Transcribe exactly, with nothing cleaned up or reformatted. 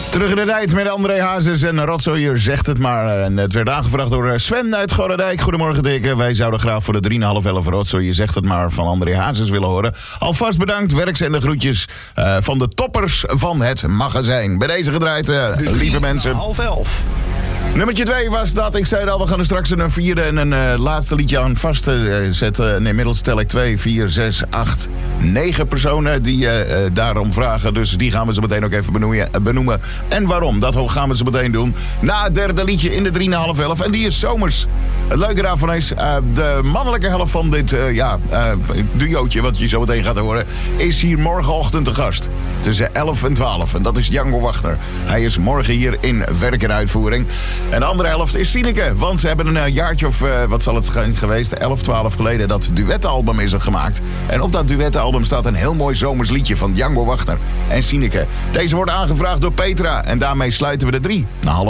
Terug in de tijd met André Hazes en Rotzoier zegt het maar. En het werd aangevraagd door Sven uit Gorredijk. Goedemorgen, dikke. Wij zouden graag voor de drie komma vijf elf Rotzoier zegt het maar van André Hazes willen horen. Alvast bedankt, werkzende groetjes uh, van de toppers van het magazijn. Bij deze gedraaid, uh, lieve mensen. half elf. Nummertje twee was dat. Ik zei het al, we gaan er straks een vierde en een uh, laatste liedje aan vast uh, zetten. En inmiddels tel ik twee, vier, zes, acht, negen personen die uh, uh, daarom vragen. Dus die gaan we zo meteen ook even benoemen. benoemen. En waarom? Dat gaan we zo meteen doen. Na het derde liedje in de drie komma vijf elf. En die is zomers. Het leuke daarvan is, uh, de mannelijke helft van dit uh, ja, uh, duootje, wat je zo meteen gaat horen, is hier morgenochtend te gast. Tussen elf en twaalf. En dat is Django Wagner. Hij is morgen hier in werk en uitvoering. En de andere helft is Sineke. Want ze hebben een jaartje of, uh, wat zal het zijn geweest, elf, twaalf geleden, dat duettenalbum is er gemaakt. En op dat duettenalbum staat een heel mooi zomers liedje van Django Wagner en Sineke. Deze wordt aangevraagd door Petra. En daarmee sluiten we de drie. Na half